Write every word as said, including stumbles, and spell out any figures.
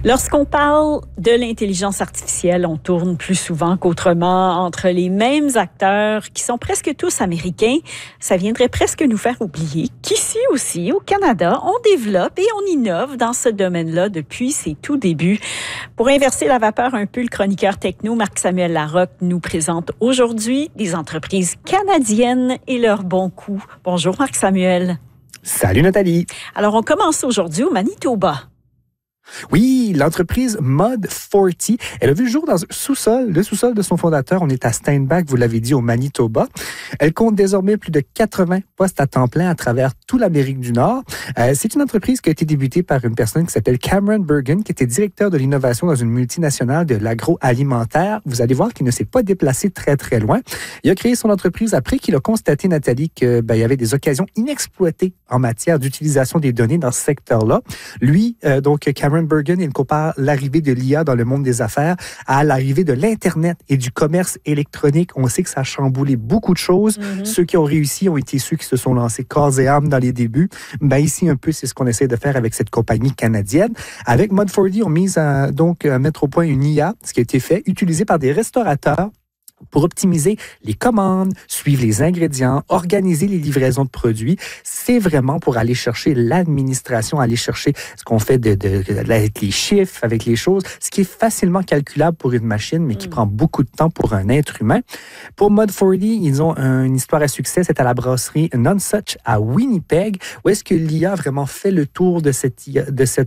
Lorsqu'on parle de l'intelligence artificielle, on tourne plus souvent qu'autrement entre les mêmes acteurs qui sont presque tous américains. Ça viendrait presque nous faire oublier qu'ici aussi, au Canada, on développe et on innove dans ce domaine-là depuis ses tout débuts. Pour inverser la vapeur un peu, le chroniqueur techno Marc-Samuel Larocque nous présente aujourd'hui des entreprises canadiennes et leurs bons coups. Bonjour Marc-Samuel. Salut Nathalie. Alors, on commence aujourd'hui au Manitoba. Oui, l'entreprise Mod quarante, elle a vu le jour dans un sous-sol, le sous-sol de son fondateur. On est à Steinbach, vous l'avez dit, au Manitoba. Elle compte désormais plus de quatre-vingts postes à temps plein à travers toute l'Amérique du Nord. Euh, c'est une entreprise qui a été débutée par une personne qui s'appelle Cameron Bergen, qui était directeur de l'innovation dans une multinationale de l'agroalimentaire. Vous allez voir qu'il ne s'est pas déplacé très, très loin. Il a créé son entreprise après qu'il a constaté, Nathalie, qu'il ben, y avait des occasions inexploitées en matière d'utilisation des données dans ce secteur-là. Lui, euh, donc, Cameron Bergen, il compare l'arrivée de l'I A dans le monde des affaires à l'arrivée de l'Internet et du commerce électronique. On sait que ça a chamboulé beaucoup de choses. Mm-hmm. Ceux qui ont réussi ont été ceux qui se sont lancés corps et âme dans les débuts. Ben ici, un peu, c'est ce qu'on essaie de faire avec cette compagnie canadienne. Avec Mod quarante, on mise à, donc à mettre au point une I A, ce qui a été fait, utilisée par des restaurateurs pour optimiser les commandes, suivre les ingrédients, organiser les livraisons de produits. C'est vraiment pour aller chercher l'administration, aller chercher ce qu'on fait de, de, de, avec les chiffres, avec les choses, ce qui est facilement calculable pour une machine, mais qui mm. prend beaucoup de temps pour un être humain. Pour Mod quarante, ils ont une histoire à succès, c'est à la brasserie Nonsuch à Winnipeg, où est-ce que l'I A a vraiment fait le tour de cette, de cette